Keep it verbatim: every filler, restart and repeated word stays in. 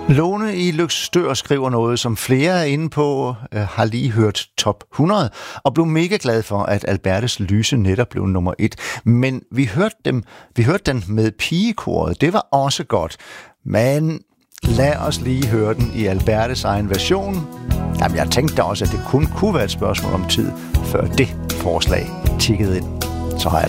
Lone i Løgstør skriver noget, som flere er inde på, øh, har lige hørt top hundrede, og blev mega glad for, at Albertes Lyse netop blev nummer et. Men vi hørte, dem, vi hørte den med pigekoret. Det var også godt. Men lad os lige høre den i Albertes egen version. Jamen, jeg tænkte da også, at det kun kunne være et spørgsmål om tid, før det forslag tikkede ind. Så har jeg